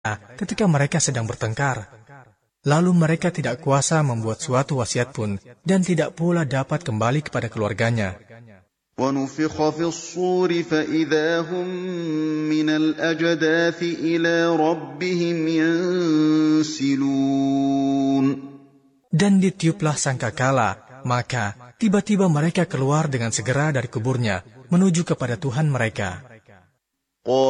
ketika mereka sedang bertengkar. Lalu mereka tidak kuasa membuat suatu wasiat pun, dan tidak pula dapat kembali kepada keluarganya. وَنُفِخَ فِي الصُّورِ فَإِذَا هُم مِّنَ الْأَجْدَاثِ إِلَىٰ رَبِّهِمْ يَنسِلُونَ. Dan ditiuplah sangkakala, maka tiba-tiba mereka keluar dengan segera dari kuburnya, menuju kepada Tuhan mereka.